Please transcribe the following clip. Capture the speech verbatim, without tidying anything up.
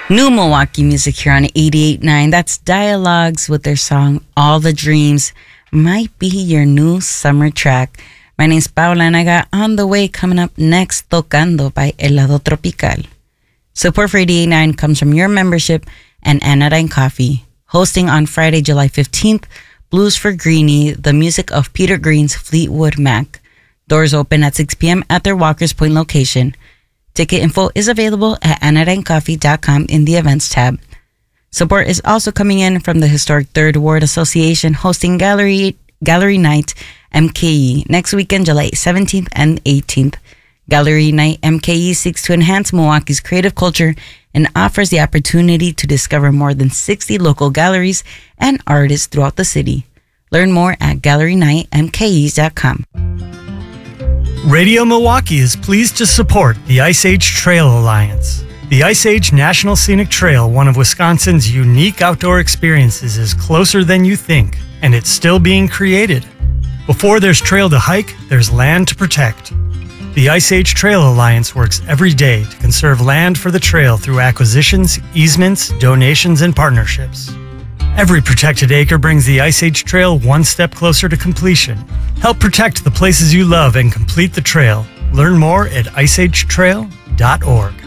New Milwaukee music here on eighty-eight point nine. That's Dialogues with their song All the Dreams. Might be your new summer track. My name's Paula and I got On the Way coming up next, Tocando by Helado Tropical. Support for eighty-eight point nine comes from your membership and Anodyne Coffee. Hosting on Friday, July fifteenth, Blues for Greenie, the music of Peter Green's Fleetwood Mac. Doors open at six p.m. at their Walker's Point location. Ticket info is available at anodyne coffee dot com in the events tab. Support is also coming in from the historic Third Ward Association hosting Gallery Gallery Night M K E next weekend, July seventeenth and eighteenth. Gallery Night M K E seeks to enhance Milwaukee's creative culture and offers the opportunity to discover more than sixty local galleries and artists throughout the city. Learn more at gallery night m k e dot com. Radio Milwaukee is pleased to support the Ice Age Trail Alliance. The Ice Age National Scenic Trail, one of Wisconsin's unique outdoor experiences, is closer than you think, and it's still being created. Before there's trail to hike, there's land to protect. The Ice Age Trail Alliance works every day to conserve land for the trail through acquisitions, easements, donations, and partnerships. Every protected acre brings the Ice Age Trail one step closer to completion. Help protect the places you love and complete the trail. Learn more at ice age trail dot org.